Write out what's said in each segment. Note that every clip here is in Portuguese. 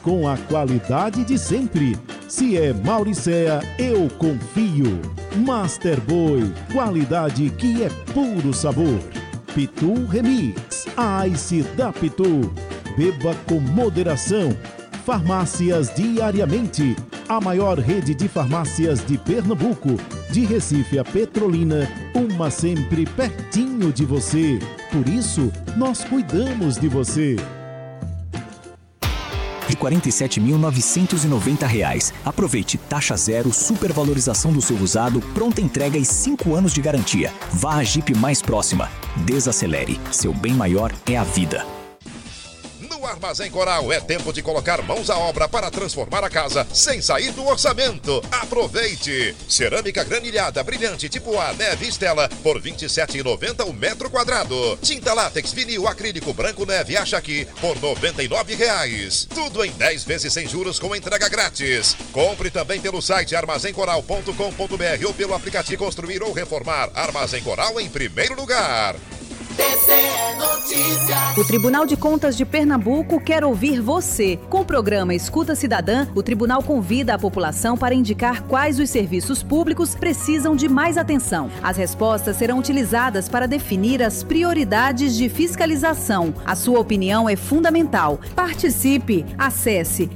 com a qualidade de sempre. Se é Mauricéa, eu confio. Master Boy, qualidade que é puro sabor. Pitu Remix, a Ice da Pitu. Beba com moderação. Farmácias Diariamente, a maior rede de farmácias de Pernambuco, de Recife a Petrolina, uma sempre pertinho de você. Por isso, nós cuidamos de você. De R$ 47.990. Aproveite taxa zero, supervalorização do seu usado, pronta entrega e 5 anos de garantia. Vá à Jeep mais próxima. Desacelere. Seu bem maior é a vida. No Armazém Coral é tempo de colocar mãos à obra para transformar a casa sem sair do orçamento. Aproveite! Cerâmica granilhada brilhante tipo A Neve Estela por R$ 27,90 o metro quadrado. Tinta látex vinil acrílico branco Neve Acha Aqui por R$ 99,00. Tudo em 10 vezes sem juros com entrega grátis. Compre também pelo site armazencoral.com.br ou pelo aplicativo Construir ou Reformar. Armazém Coral em primeiro lugar. TCE Notícias. O Tribunal de Contas de Pernambuco quer ouvir você. Com o programa Escuta Cidadã, o tribunal convida a população para indicar quais os serviços públicos precisam de mais atenção. As respostas serão utilizadas para definir as prioridades de fiscalização. A sua opinião é fundamental. Participe. Acesse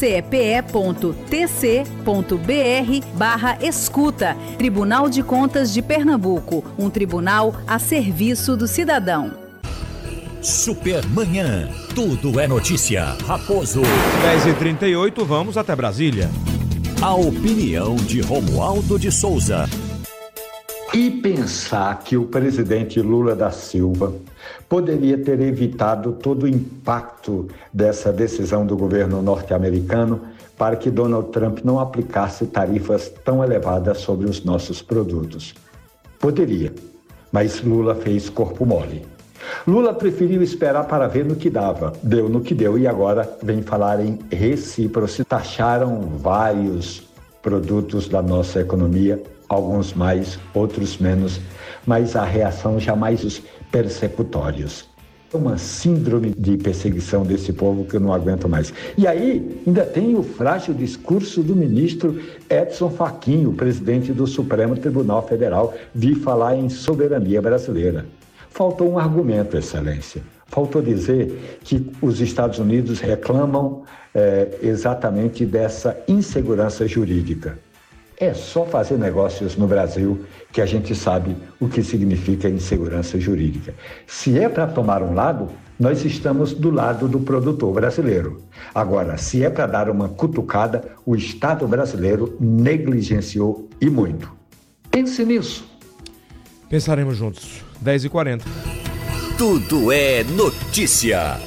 tce.pe.tc.br/escuta. Tribunal de Contas de Pernambuco, um tribunal a serviço do cidadão. Supermanhã, tudo é notícia. Raposo. 10h38, vamos até Brasília. A opinião de Romualdo de Souza. E pensar que o presidente Lula da Silva poderia ter evitado todo o impacto dessa decisão do governo norte-americano para que Donald Trump não aplicasse tarifas tão elevadas sobre os nossos produtos. Poderia, mas Lula fez corpo mole. Lula preferiu esperar para ver no que dava. Deu no que deu e agora vem falar em reciprocidade. Taxaram vários produtos da nossa economia, alguns mais, outros menos, mas a reação jamais os persecutórios. É uma síndrome de perseguição desse povo que eu não aguento mais. E aí ainda tem o frágil discurso do ministro Edson Fachin, o presidente do Supremo Tribunal Federal, vir falar em soberania brasileira. Faltou um argumento, Excelência. Faltou dizer que os Estados Unidos reclamam exatamente dessa insegurança jurídica. É só fazer negócios no Brasil que a gente sabe o que significa insegurança jurídica. Se é para tomar um lado, nós estamos do lado do produtor brasileiro. Agora, se é para dar uma cutucada, o Estado brasileiro negligenciou e muito. Pense nisso. Pensaremos juntos. 10h40. Tudo é notícia.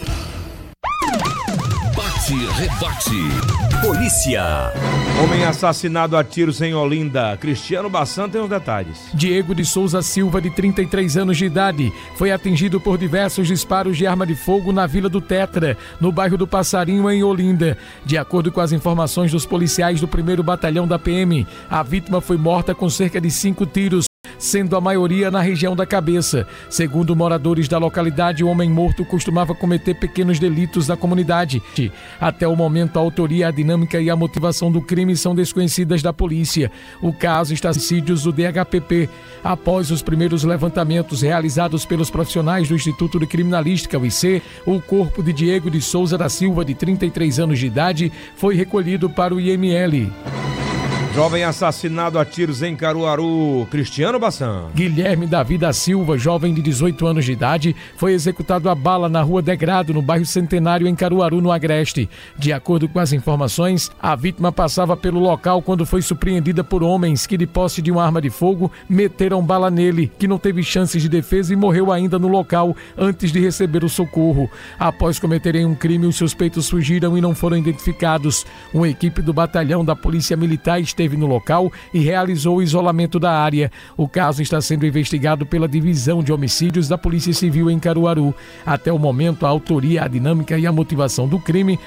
Bate, rebate. Polícia. Homem assassinado a tiros em Olinda. Cristiano Bassan tem os detalhes. Diego de Souza Silva, de 33 anos de idade, foi atingido por diversos disparos de arma de fogo na Vila do Tetra, no bairro do Passarinho, em Olinda. De acordo com as informações dos policiais do 1º Batalhão da PM, a vítima foi morta com cerca de 5 tiros, sendo a maioria na região da cabeça. Segundo moradores da localidade, o homem morto costumava cometer pequenos delitos na comunidade. Até o momento, a autoria, a dinâmica e a motivação do crime são desconhecidas da polícia. O caso está em homicídios do DHPP. Após os primeiros levantamentos realizados pelos profissionais do Instituto de Criminalística, o IC, o corpo de Diego de Souza da Silva, de 33 anos de idade, foi recolhido para o IML. Jovem assassinado a tiros em Caruaru. Cristiano Bassan. Guilherme Davi da Silva, jovem de 18 anos de idade, foi executado a bala na rua Degrado, no bairro Centenário, em Caruaru, no Agreste. De acordo com as informações, a vítima passava pelo local quando foi surpreendida por homens que, de posse de uma arma de fogo, meteram bala nele, que não teve chances de defesa e morreu ainda no local antes de receber o socorro. Após cometerem um crime, os suspeitos fugiram e não foram identificados. Uma equipe do batalhão da Polícia Militar esteve no local e realizou o isolamento da área. O caso está sendo investigado pela Divisão de Homicídios da Polícia Civil em Caruaru. Até o momento, a autoria, a dinâmica e a motivação do crime